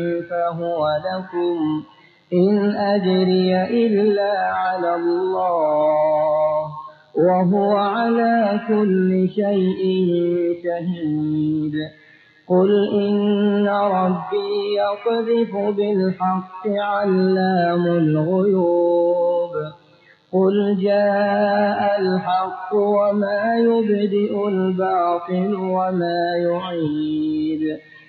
فهو لكم إن أجري إلا على الله وهو على كل شيء شهيد. قل إن ربي يقذف بالحق علام الغيوب. قل جاء الحق وما يبدئ الباطل وما يعيد.